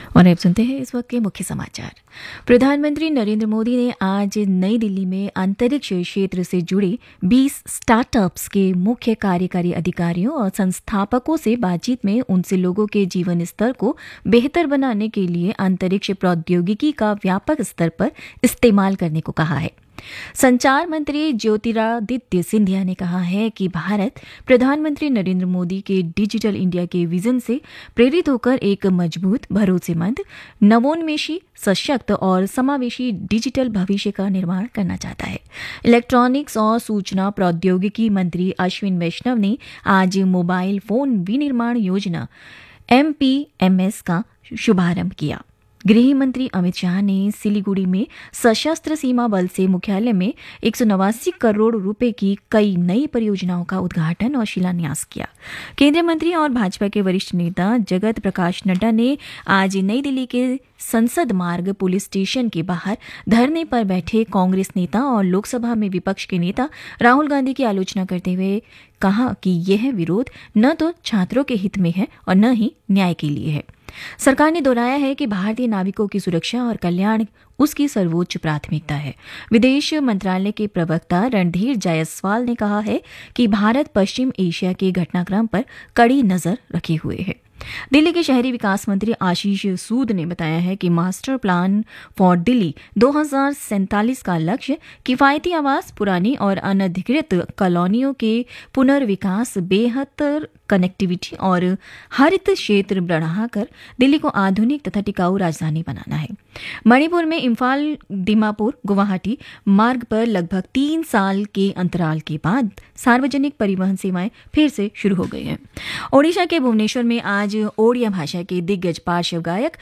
और अब सुनते हैं इस वक्त के मुख्य समाचार। प्रधानमंत्री नरेंद्र मोदी ने आज नई दिल्ली में अंतरिक्ष क्षेत्र से जुड़े 20 स्टार्टअप्स के मुख्य कार्यकारी अधिकारियों और संस्थापकों से बातचीत में उनसे लोगों के जीवन स्तर को बेहतर बनाने के लिए अंतरिक्ष प्रौद्योगिकी का व्यापक स्तर पर इस्तेमाल करने को कहा है। संचार मंत्री ज्योतिरादित्य सिंधिया ने कहा है कि भारत प्रधानमंत्री नरेंद्र मोदी के डिजिटल इंडिया के विजन से प्रेरित होकर एक मजबूत, भरोसेमंद, नवोन्मेषी, सशक्त और समावेशी डिजिटल भविष्य का निर्माण करना चाहता है। इलेक्ट्रॉनिक्स और सूचना प्रौद्योगिकी मंत्री अश्विन वैष्णव ने आज मोबाइल फोन विनिर्माण योजना MPMS का शुभारंभ किया। गृह मंत्री अमित शाह ने सिलीगुड़ी में सशस्त्र सीमा बल से मुख्यालय में 189 करोड़ रुपए की कई नई परियोजनाओं का उद्घाटन और शिलान्यास किया। केंद्रीय मंत्री और भाजपा के वरिष्ठ नेता जगत प्रकाश नड्डा ने आज नई दिल्ली के संसद मार्ग पुलिस स्टेशन के बाहर धरने पर बैठे कांग्रेस नेता और लोकसभा में विपक्ष के नेता राहुल गांधी की आलोचना करते हुए कहा कि यह विरोध न तो छात्रों के हित में है और न ही न्याय के लिए है। सरकार ने दोहराया है कि भारतीय नाविकों की सुरक्षा और कल्याण उसकी सर्वोच्च प्राथमिकता है। विदेश मंत्रालय के प्रवक्ता रणधीर जायसवाल ने कहा है कि भारत पश्चिम एशिया के घटनाक्रम पर कड़ी नजर रखे हुए है। दिल्ली के शहरी विकास मंत्री आशीष सूद ने बताया है कि मास्टर प्लान फॉर दिल्ली 2047 का लक्ष्य किफायती आवास, पुरानी और अनधिकृत कॉलोनियों के पुनर्विकास, बेहतर कनेक्टिविटी और हरित क्षेत्र बढ़ाकर दिल्ली को आधुनिक तथा टिकाऊ राजधानी बनाना है। मणिपुर में इम्फाल दीमापुर गुवाहाटी मार्ग पर लगभग 3 साल के अंतराल के बाद सार्वजनिक परिवहन सेवाएं फिर से शुरू हो गई हैं। ओडिशा के भुवनेश्वर में आज ओडिया भाषा के दिग्गज पार्श्व गायक